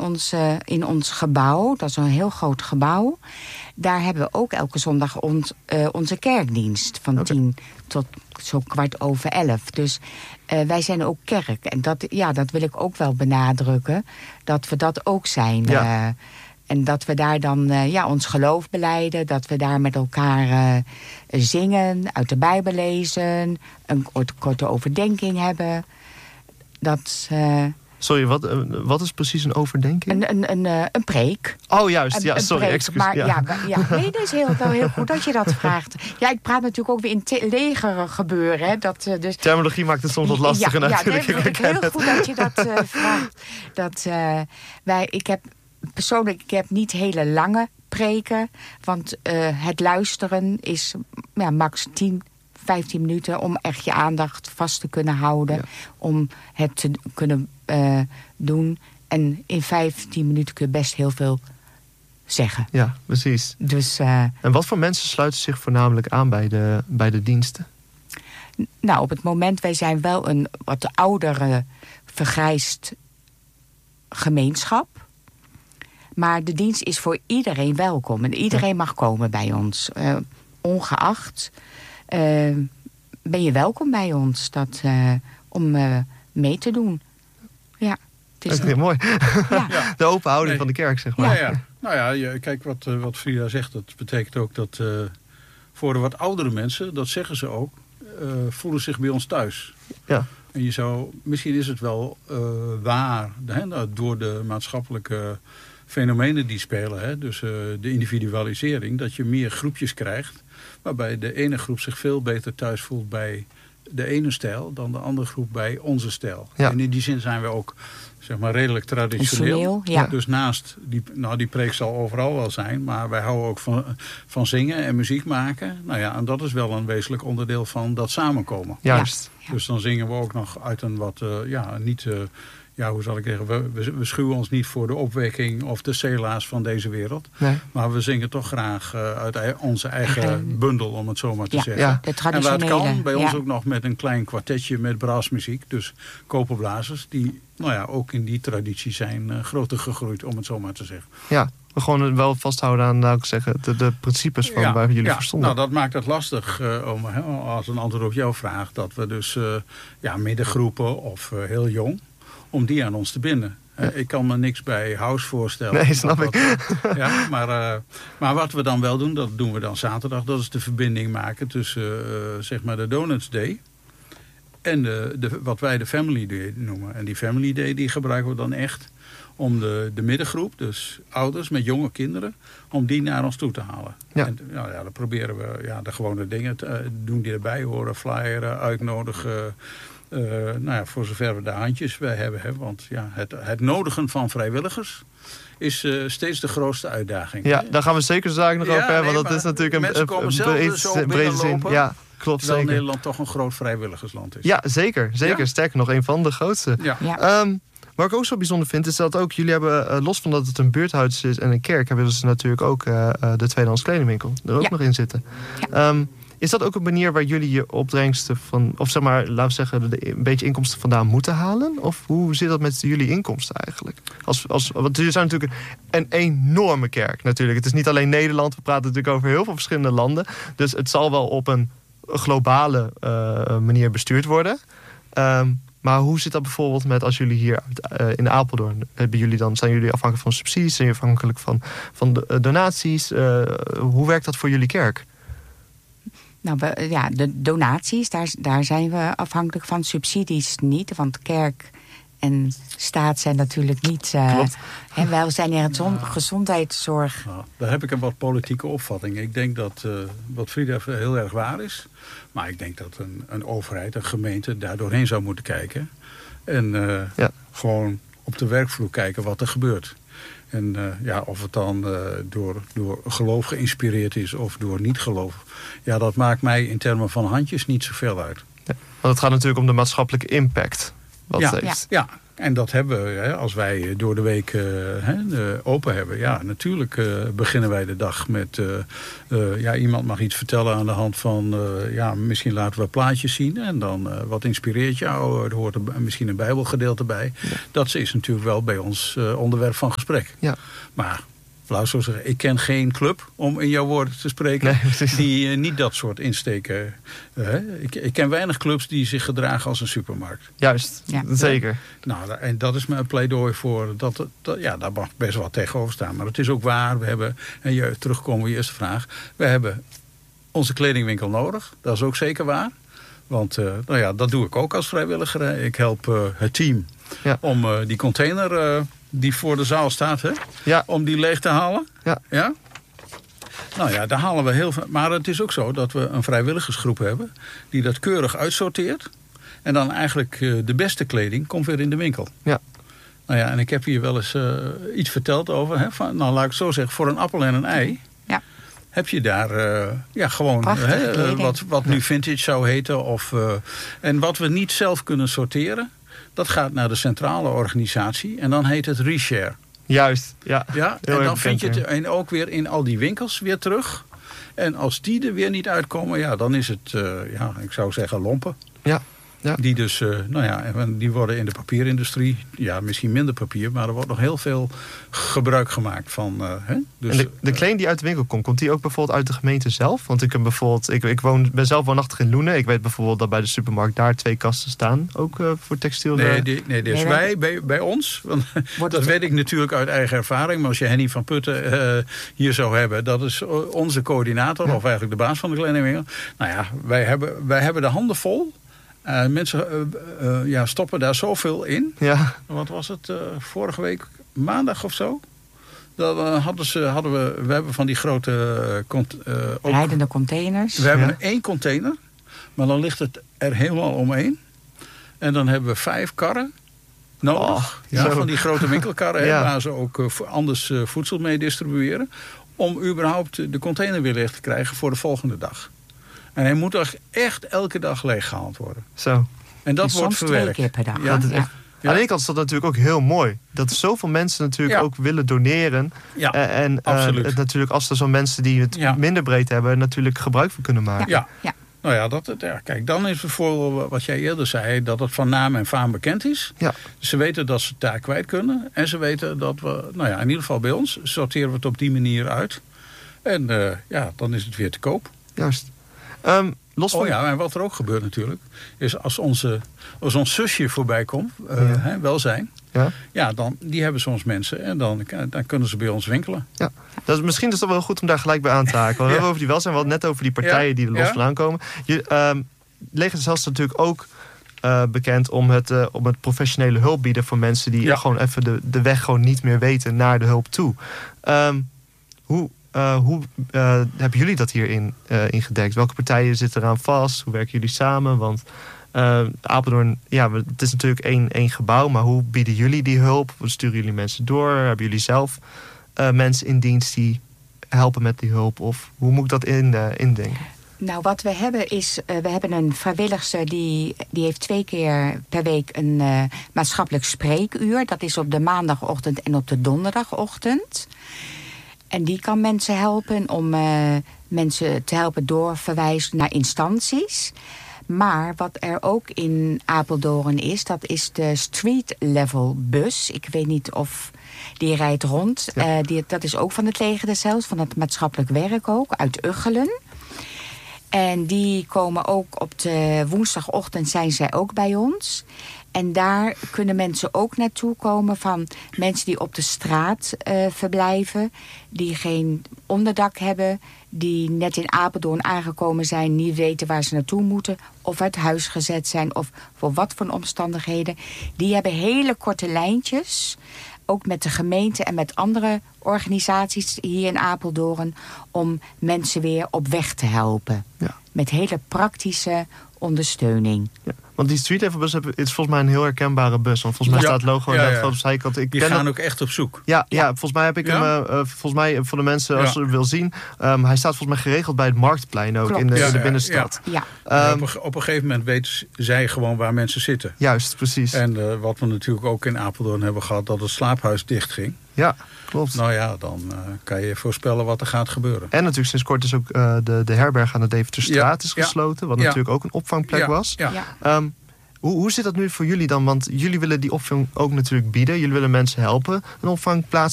in ons gebouw, dat is een heel groot gebouw. Daar hebben we ook elke zondag onze kerkdienst. Van 10 tot zo 11:15. Dus wij zijn ook kerk. En dat wil ik ook wel benadrukken. Dat we dat ook zijn. Ja. En dat we daar dan ons geloof belijden. Dat we daar met elkaar zingen, uit de Bijbel lezen. Een korte overdenking hebben. Dat... Sorry, wat is precies een overdenking? Een preek. Oh, juist. Ja, sorry, preek. excuus. Maar nee, dat is wel heel goed dat je dat vraagt. Ja, ik praat natuurlijk ook weer in leger gebeuren. Hè, dus... Terminologie maakt het soms wat lastiger natuurlijk. Ja, nee, heel goed dat je dat vraagt. Ik heb niet hele lange preken. Want het luisteren is max 10-15 minuten om echt je aandacht vast te kunnen houden. Ja. Om het te kunnen doen. En in 15 minuten kun je best heel veel zeggen. Ja, precies. Dus, en wat voor mensen sluiten zich voornamelijk aan bij de diensten? Nou, op het moment, wij zijn wel een wat oudere, vergrijsd gemeenschap. Maar de dienst is voor iedereen welkom. En iedereen mag komen bij ons. Ongeacht ben je welkom bij ons om mee te doen. Ja, dat is heel mooi. Ja. De open houding van de kerk, zeg maar. Ja. Nou ja, kijk wat Frida zegt. Dat betekent ook dat voor de wat oudere mensen, dat zeggen ze ook, voelen zich bij ons thuis. Ja. En misschien is het wel waar, door de maatschappelijke fenomenen die spelen, hè, dus de individualisering, dat je meer groepjes krijgt, waarbij de ene groep zich veel beter thuis voelt bij de ene stijl dan de andere groep bij onze stijl. Ja. En in die zin zijn we ook, zeg maar, redelijk traditioneel. Ja. Dus naast, die preek zal overal wel zijn, maar wij houden ook van zingen en muziek maken. Nou ja, en dat is wel een wezenlijk onderdeel van dat samenkomen. Juist. Ja. Dus dan zingen we ook nog uit een wat, hoe zal ik zeggen, we schuwen ons niet voor de opwekking of de cela's van deze wereld. Nee. Maar we zingen toch graag uit onze eigen bundel, om het zo maar te zeggen. Ja. De traditionele. En waar het kan, bij ons ook nog met een klein kwartetje met braasmuziek. Dus koperblazers, die ook in die traditie zijn groter gegroeid, om het zo maar te zeggen. Ja, we gewoon wel vasthouden aan, laat ik zeggen, de principes van waar jullie voor stonden. Nou, dat maakt het lastig, als een antwoord op jouw vraag, dat we dus middengroepen of heel jong, om die aan ons te binden. Ja. Ik kan me niks bij house voorstellen. Nee, snap ik. Maar wat we dan wel doen, dat doen we dan zaterdag, dat is de verbinding maken tussen zeg maar de Donuts Day en wat wij de Family Day noemen. En die Family Day die gebruiken we dan echt om de middengroep, dus ouders met jonge kinderen, om die naar ons toe te halen. Ja. En dan proberen we de gewone dingen te doen die erbij horen, flyeren, uitnodigen. Voor zover we de handjes bij hebben. Hè, want het nodigen van vrijwilligers is steeds de grootste uitdaging. Ja, daar gaan we zeker zo nog over hebben. Want dat is natuurlijk een brede zin. Ja, klopt, terwijl zeker. Nederland toch een groot vrijwilligersland is. Ja, zeker. Ja? Sterker nog, een van de grootste. Ja. Wat ik ook zo bijzonder vind, is dat ook jullie hebben, los van dat het een buurthuis is en een kerk, hebben ze natuurlijk ook de tweedehands kledingwinkel er ook nog in zitten. Ja. Is dat ook een manier waar jullie je opbrengsten van, of zeg maar, laten we zeggen, een beetje inkomsten vandaan moeten halen? Of hoe zit dat met jullie inkomsten eigenlijk? Want jullie zijn natuurlijk een enorme kerk natuurlijk. Het is niet alleen Nederland, we praten natuurlijk over heel veel verschillende landen. Dus het zal wel op een globale manier bestuurd worden. Maar hoe zit dat bijvoorbeeld met als jullie hier in Apeldoorn, zijn jullie afhankelijk van subsidies, zijn jullie afhankelijk van de donaties? Hoe werkt dat voor jullie kerk? Nou, de donaties, daar zijn we afhankelijk van. Subsidies niet, want kerk en staat zijn natuurlijk niet. Wij zijn in gezondheidszorg. Nou, daar heb ik een wat politieke opvatting. Ik denk dat wat Frida heel erg waar is. Maar ik denk dat een overheid, een gemeente daar doorheen zou moeten kijken. En gewoon op de werkvloer kijken wat er gebeurt. En of het dan door geloof geïnspireerd is of door niet-geloof. Ja, dat maakt mij in termen van handjes niet zoveel uit. Ja, want het gaat natuurlijk om de maatschappelijke impact. En dat hebben we, als wij door de week open hebben. Ja, natuurlijk beginnen wij de dag met... iemand mag iets vertellen aan de hand van... misschien laten we plaatjes zien. En dan wat inspireert jou? Er hoort misschien een bijbelgedeelte bij. Ja. Dat is natuurlijk wel bij ons onderwerp van gesprek. Ja. Maar... laat ik zo zeggen, ik ken geen club, om in jouw woorden te spreken, die niet dat soort insteken. Ik ken weinig clubs die zich gedragen als een supermarkt. Juist, zeker. Nou, en dat is mijn pleidooi voor, daar mag best wel tegenover staan. Maar het is ook waar, we hebben, en je terugkomen op je eerste vraag, we hebben onze kledingwinkel nodig. Dat is ook zeker waar. Want dat doe ik ook als vrijwilliger. Ik help het team om die container... die voor de zaal staat, om die leeg te halen. Ja? Nou ja, daar halen we heel veel. Maar het is ook zo dat we een vrijwilligersgroep hebben... die dat keurig uitsorteert. En dan eigenlijk de beste kleding komt weer in de winkel. Ja. Nou ja, en ik heb hier wel eens iets verteld over. Laat ik zo zeggen, voor een appel en een ei... Ja. Heb je daar gewoon wat nu vintage zou heten. En wat we niet zelf kunnen sorteren... dat gaat naar de centrale organisatie en dan heet het Reshare. Juist, ja. En dan vind je het ook weer in al die winkels weer terug. En als die er weer niet uitkomen, dan is het, ik zou zeggen, lompen. Ja. Ja. Die dus, die worden in de papierindustrie, misschien minder papier, maar er wordt nog heel veel gebruik gemaakt van. Dus, en de kleding die uit de winkel komt die ook bijvoorbeeld uit de gemeente zelf? Want ik heb bijvoorbeeld, ik ben zelf woonachtig in Loenen. Ik weet bijvoorbeeld dat bij de supermarkt daar 2 kasten staan, ook voor textiel. Dus wij bij ons, want dat weet ik natuurlijk uit eigen ervaring, maar als je Henny van Putten hier zou hebben, dat is onze coördinator, of eigenlijk de baas van de kledingwinkel. Nou ja, wij hebben de handen vol. Mensen stoppen daar zoveel in. Ja. Wat was het? Vorige week maandag of zo? Dan we hebben van die grote... rijdende containers. We hebben 1 container. Maar dan ligt het er helemaal omheen. En dan hebben we 5 karren nodig. Van die grote winkelkarren. Waar ze ook anders voedsel mee distribueren. Om überhaupt de container weer leeg te krijgen voor de volgende dag. En hij moet echt elke dag leeggehaald worden. Zo. En dat wordt verwerkt. 2 keer per dag. Aan de ene kant is dat natuurlijk ook heel mooi. Dat zoveel mensen natuurlijk ook willen doneren. Ja, en het natuurlijk als er zo'n mensen die het minder breed hebben... natuurlijk gebruik van kunnen maken. Ja. Nou ja, kijk, dan is bijvoorbeeld wat jij eerder zei... dat het van naam en faam bekend is. Ja. Ze weten dat ze het daar kwijt kunnen. En ze weten dat we, in ieder geval bij ons... sorteren we het op die manier uit. En dan is het weer te koop. Juist. En wat er ook gebeurt natuurlijk... is als ons zusje voorbij komt, welzijn... dan die hebben soms mensen en dan kunnen ze bij ons winkelen. Ja. Misschien is het wel goed om daar gelijk bij aan te haken. We hebben over die welzijn, we hadden net over die partijen die er los vandaan komen. Leger zelfs natuurlijk ook bekend om het professionele hulp bieden... voor mensen die gewoon even de weg gewoon niet meer weten naar de hulp toe. Hoe hebben jullie dat hierin ingedekt? Welke partijen zitten eraan vast? Hoe werken jullie samen? Want Apeldoorn, het is natuurlijk één gebouw... maar hoe bieden jullie die hulp? Sturen jullie mensen door? Hebben jullie zelf mensen in dienst die helpen met die hulp? Of hoe moet ik dat indenken? Nou, wat we hebben is... we hebben een vrijwilligster die heeft 2 keer per week... een maatschappelijk spreekuur. Dat is op de maandagochtend en op de donderdagochtend... En die kan mensen helpen om mensen te helpen doorverwijzen naar instanties. Maar wat er ook in Apeldoorn is, dat is de street level bus. Ik weet niet of die rijdt rond. Ja. Dat is ook van het leger des Heils, van het maatschappelijk werk ook, uit Uggelen. En die komen ook op de woensdagochtend zijn zij ook bij ons. En daar kunnen mensen ook naartoe komen van mensen die op de straat verblijven. Die geen onderdak hebben. Die net in Apeldoorn aangekomen zijn. Niet weten waar ze naartoe moeten. Of uit huis gezet zijn. Of voor wat voor omstandigheden. Die hebben hele korte lijntjes. Ook met de gemeente en met andere organisaties hier in Apeldoorn. Om mensen weer op weg te helpen. Ja. Met hele praktische ondersteuning. Ja. Want die Street Level bus is volgens mij een heel herkenbare bus. Want volgens mij staat het logo inderdaad groot op de zijkant. Die gaan ook echt op zoek. Ja, volgens mij heb ik hem, volgens mij voor de mensen als ze het wil zien. Hij staat volgens mij geregeld bij het Marktplein ook in de binnenstad. Ja. Op een gegeven moment weten zij gewoon waar mensen zitten. Juist, precies. En wat we natuurlijk ook in Apeldoorn hebben gehad, dat het slaaphuis dichtging. Ja, klopt. Nou ja, dan kan je voorspellen wat er gaat gebeuren. En natuurlijk sinds kort is ook de herberg aan de Deventerstraat is gesloten. Wat natuurlijk ook een opvangplek was. Ja. Hoe zit dat nu voor jullie dan? Want jullie willen die opvang ook natuurlijk bieden. Jullie willen mensen helpen een opvangplaats